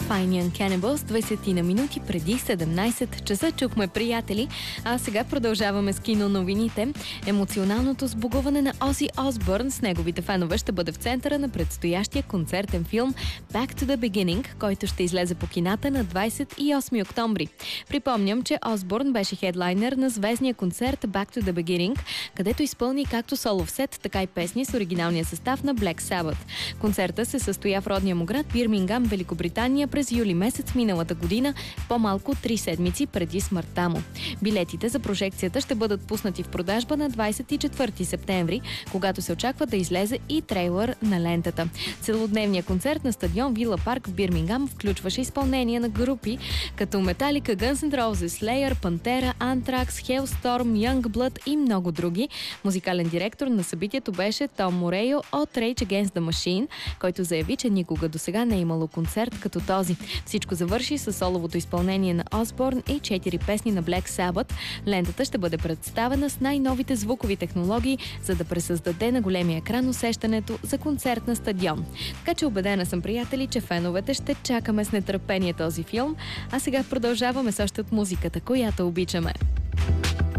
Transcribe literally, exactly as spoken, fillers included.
Fine Young Cannibals, двайсет на минути преди седемнайсет часа. Чухме приятели, а сега продължаваме с кино новините. Емоционалното сбогуване на Ози Осбърн с неговите фенове ще бъде в центъра на предстоящия концертен филм Back to the Beginning, който ще излезе по кината на двайсет и осми октомври. Припомням, че Осбърн беше хедлайнер на звездния концерт Back to the Beginning, където изпълни както солов сет, така и песни с оригиналния състав на Black Sabbath. Концерта се състоя в родния му град Бирмингам, Великобритания през юли месец миналата година, по-малко три седмици преди смъртта му. Билетите за прожекцията ще бъдат пуснати в продажба на двайсет и четвърти септември, когато се очаква да излезе и трейлър на лентата. Целодневният концерт на стадион Вила Парк в Бирмингам включваше изпълнение на групи като Metallica, Guns N' Roses, Slayer, Pantera, Anthrax, Hellstorm, Youngblood и много други. Музикален директор на събитието беше Том Морейо от Rage Against the Machine, който заяви, че никога досега не е имало концерт като този. Всичко завърши с соловото изпълнение на Осбърн и четири песни на Black Sabbath. Лентата ще бъде представена с най-новите звукови технологии, за да пресъздаде на големия екран усещането за концерт на стадион. Така че убедена съм, приятели, че феновете ще чакаме с нетърпение този филм. А сега продължаваме с още от музиката, която обичаме.